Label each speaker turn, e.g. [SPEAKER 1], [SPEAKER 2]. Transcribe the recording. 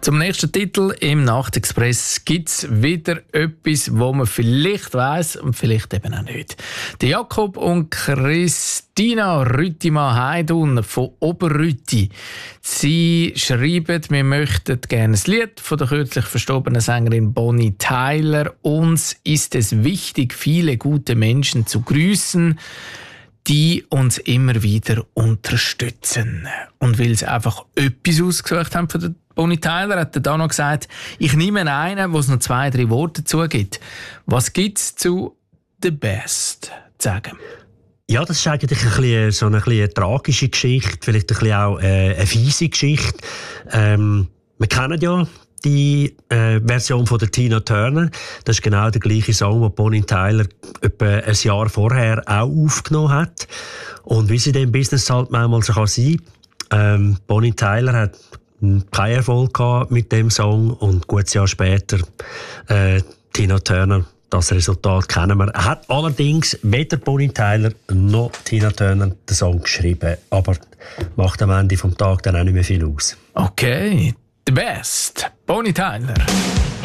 [SPEAKER 1] Zum nächsten Titel im Nachtexpress gibt es wieder etwas, wo man vielleicht weiss und vielleicht eben auch nicht. Der Jakob und Christina Rüttimann-Heidun von Oberrütti. Sie schreiben, wir möchten gerne ein Lied von der kürzlich verstorbenen Sängerin Bonnie Tyler. Uns ist es wichtig, viele gute Menschen zu grüßen, die uns immer wieder unterstützen. Und weil sie einfach etwas ausgesucht haben von der Bonnie Tyler, hat er da noch gesagt, ich nehme einen, wo es noch 2-3 Worte dazu gibt. Was gibt es zu «The Best» zu sagen?
[SPEAKER 2] Ja, das ist eigentlich so eine tragische Geschichte, vielleicht ein bisschen auch eine fiese Geschichte. Wir kennen ja die Version von der Tina Turner. Das ist genau der gleiche Song, den Bonnie Tyler etwa ein Jahr vorher auch aufgenommen hat. Und wie sie im Business halt manchmal so sein kann, Bonnie Tyler hat keinen Erfolg gehabt mit dem Song und ein gutes Jahr später Tina Turner. Das Resultat kennen wir. Er hat allerdings weder Bonnie Tyler noch Tina Turner den Song geschrieben, aber macht am Ende des Tages dann auch nicht mehr viel aus.
[SPEAKER 1] Okay, «The Best», Bonnie Tyler.